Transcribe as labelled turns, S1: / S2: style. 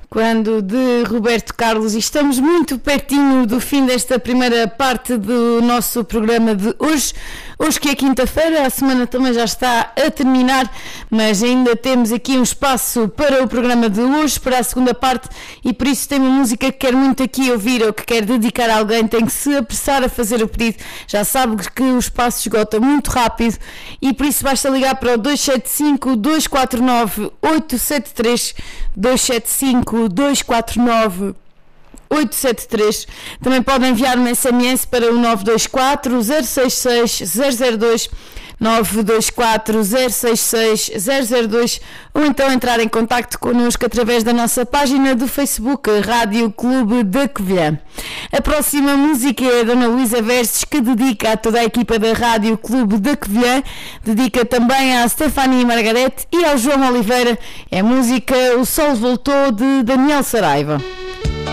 S1: quando de Roberto Carlos, e estamos muito pertinho do fim desta primeira parte do nosso programa de hoje. Hoje que é quinta-feira, a semana também já está a terminar, mas ainda temos aqui um espaço para o programa de hoje, para a segunda parte, e por isso tem uma música que quer muito aqui ouvir ou que quer dedicar a alguém, tem que se apressar a fazer o pedido. Já sabe que o espaço esgota muito rápido e por isso basta ligar para o 275-249-873, 275-249-873. Também podem enviar um SMS para o 924 066 002, 924 066 002, ou então entrar em contacto connosco através da nossa página do Facebook, Rádio Clube da Covilhã. A próxima música é a Dona Luísa Verses, que dedica a toda a equipa da Rádio Clube da Covilhã, dedica também à Stefania Margarete e ao João Oliveira. É a música O Sol Voltou, de Daniel Saraiva.